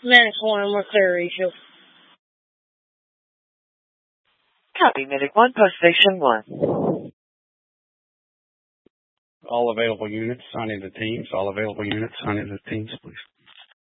Medic 1, what's their ratio? Copy, Medic 1, post station 1. All available units, signing the teams. All available units, signing the teams, please.